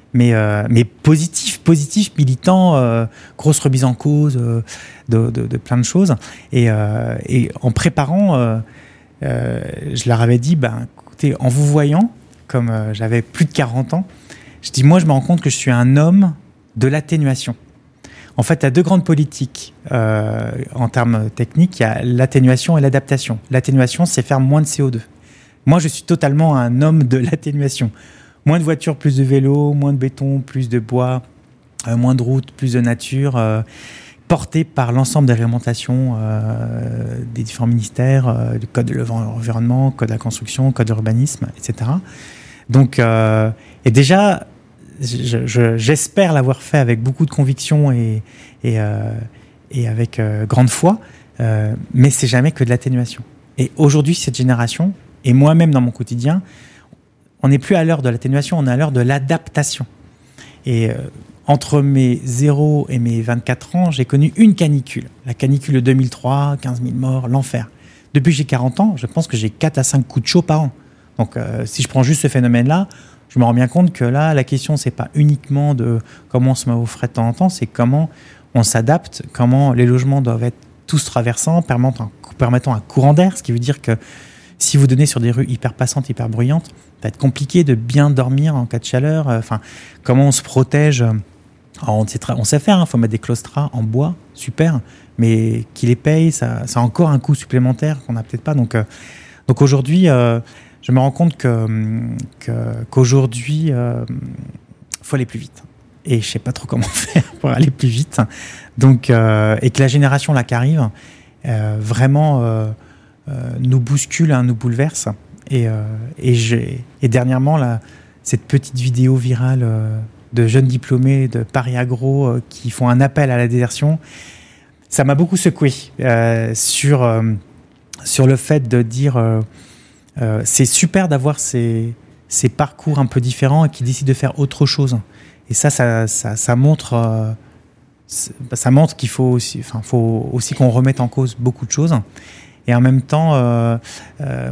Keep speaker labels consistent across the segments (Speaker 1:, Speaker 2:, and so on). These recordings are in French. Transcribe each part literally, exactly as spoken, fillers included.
Speaker 1: mais, euh, mais positif, positif, militant, euh, grosse remise en cause euh, de, de, de plein de choses. Et, euh, et en préparant, euh, euh, je leur avais dit, ben, écoutez, en vous voyant, comme euh, j'avais plus de quarante ans, je dis, moi, je me rends compte que je suis un homme de l'atténuation. En fait, il y a deux grandes politiques euh, en termes techniques. Il y a l'atténuation et l'adaptation. L'atténuation, c'est faire moins de C O deux. Moi, je suis totalement un homme de l'atténuation. Moins de voitures, plus de vélos, moins de béton, plus de bois, euh, moins de routes, plus de nature, euh, porté par l'ensemble des réglementations euh, des différents ministères, euh, du code de l'environnement, code de la construction, code de l'urbanisme, et cetera. Donc, euh, et déjà, je, je, j'espère l'avoir fait avec beaucoup de conviction et, et, euh, et avec euh, grande foi, euh, mais c'est jamais que de l'atténuation. Et aujourd'hui, cette génération, et moi-même dans mon quotidien, on n'est plus à l'heure de l'atténuation, on est à l'heure de l'adaptation. Et euh, entre mes zéro et mes vingt-quatre ans, j'ai connu une canicule. La canicule de deux mille trois, quinze mille morts, l'enfer. Depuis que j'ai quarante ans, je pense que j'ai quatre à cinq coups de chaud par an. Donc euh, si je prends juste ce phénomène-là, je me rends bien compte que là, la question, c'est pas uniquement de comment on se met au frais de temps en temps, c'est comment on s'adapte, comment les logements doivent être tous traversants, permettant, permettant un courant d'air, ce qui veut dire que si vous donnez sur des rues hyper passantes, hyper bruyantes, ça va être compliqué de bien dormir en cas de chaleur. Enfin, euh, comment on se protège? Alors, on sait, tra- on sait faire, il hein, faut mettre des claustras en bois, super, mais qui les paye, ça, ça a encore un coût supplémentaire qu'on n'a peut-être pas. Donc, euh, donc aujourd'hui, euh, je me rends compte que, que, qu'aujourd'hui, il euh, faut aller plus vite. Et je ne sais pas trop comment faire pour aller plus vite. Donc, euh, et que la génération là qui arrive, euh, vraiment... Euh, Euh, nous bouscule, hein, nous bouleverse. Et, euh, et, j'ai, et dernièrement, là, cette petite vidéo virale euh, de jeunes diplômés de Paris Agro euh, qui font un appel à la désertion, ça m'a beaucoup secoué euh, sur, euh, sur le fait de dire euh, euh, c'est super d'avoir ces, ces parcours un peu différents et qui décident de faire autre chose. Et ça, ça, ça, ça montre... Euh, ça montre qu'il faut aussi, enfin, faut aussi qu'on remette en cause beaucoup de choses. Et en même temps, euh, euh,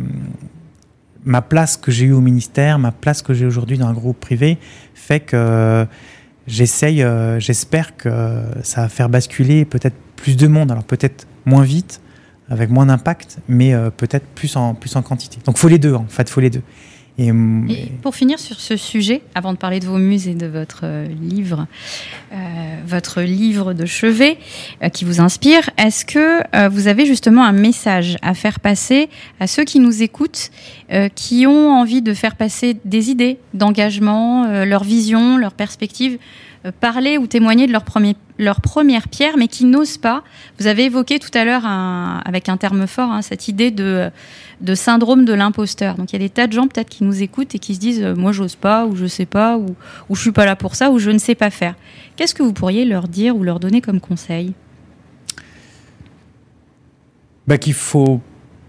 Speaker 1: ma place que j'ai eue au ministère, ma place que j'ai aujourd'hui dans un groupe privé, fait que j'essaye, euh, j'espère que ça va faire basculer peut-être plus de monde. Alors peut-être moins vite, avec moins d'impact, mais euh, peut-être plus en, plus en quantité. Donc il faut les deux, en fait, il faut les deux.
Speaker 2: Et, et pour finir sur ce sujet, avant de parler de vos muses et de votre euh, livre, euh, votre livre de chevet euh, qui vous inspire, est-ce que euh, vous avez justement un message à faire passer à ceux qui nous écoutent, euh, qui ont envie de faire passer des idées d'engagement, euh, leur vision, leur perspective, euh, parler ou témoigner de leur, premier, leur première pierre, mais qui n'osent pas? Vous avez évoqué tout à l'heure, un, avec un terme fort, hein, cette idée de... de syndrome de l'imposteur. Donc il y a des tas de gens peut-être qui nous écoutent et qui se disent euh, moi j'ose pas, ou je sais pas, ou, ou je suis pas là pour ça, ou je ne sais pas faire. Qu'est-ce que vous pourriez leur dire ou leur donner comme conseil?
Speaker 1: Bah, qu'il faut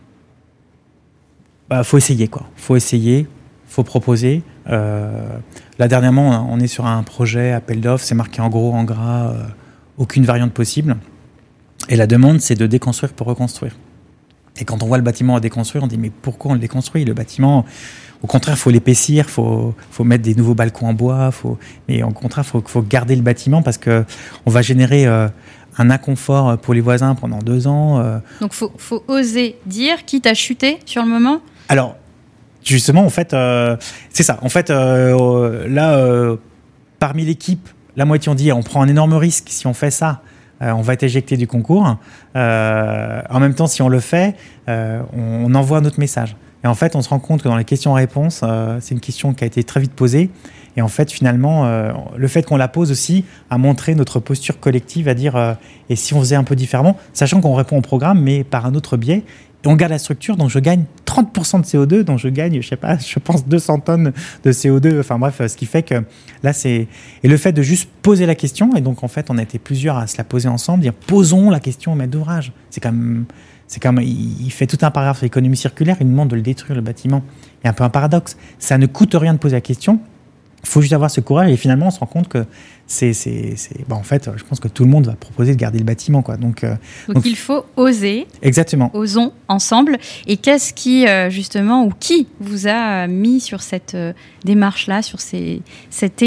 Speaker 1: bah, faut essayer quoi. Faut essayer, faut proposer. Euh, là dernièrement on est sur un projet appel d'offres, c'est marqué en gros en gras euh, aucune variante possible. Et la demande c'est de déconstruire pour reconstruire. Et quand on voit le bâtiment à déconstruire, on dit mais pourquoi on le déconstruit? Le bâtiment, au contraire, il faut l'épaissir, il faut, faut mettre des nouveaux balcons en bois, faut, mais au contraire, il faut, faut garder le bâtiment parce qu'on va générer euh, un inconfort pour les voisins pendant deux ans. Euh.
Speaker 2: Donc il faut, faut oser dire, quitte à chuter sur le moment?
Speaker 1: Alors, justement, en fait, euh, c'est ça. En fait, euh, là, euh, parmi l'équipe, la moitié ont dit on prend un énorme risque si on fait ça. Euh, on va être éjecté du concours. Euh, en même temps, si on le fait, euh, on, on envoie notre message. Et en fait, on se rend compte que dans les questions-réponses, euh, c'est une question qui a été très vite posée. Et en fait, finalement, euh, le fait qu'on la pose aussi a montré notre posture collective à dire euh, et si on faisait un peu différemment, sachant qu'on répond au programme, mais par un autre biais. Et on garde la structure, donc je gagne trente pour cent de C O deux, donc je gagne, je sais pas, je pense deux cents tonnes de C O deux. Enfin bref, ce qui fait que là, c'est... Et le fait de juste poser la question, et donc en fait, on a été plusieurs à se la poser ensemble, dire posons la question au maître d'ouvrage. C'est quand même... C'est comme, il fait tout un paragraphe sur l'économie circulaire, il nous demande de le détruire, le bâtiment. Il y a un peu un paradoxe. Ça ne coûte rien de poser la question. Il faut juste avoir ce courage et finalement on se rend compte que c'est, c'est, c'est... Bon, en fait, je pense que tout le monde va proposer de garder le bâtiment, quoi. Donc, euh,
Speaker 2: donc,
Speaker 1: donc
Speaker 2: il faut oser.
Speaker 1: Exactement.
Speaker 2: Osons ensemble. Et qu'est-ce qui, justement, ou qui vous a mis sur cette démarche-là, sur ces, cette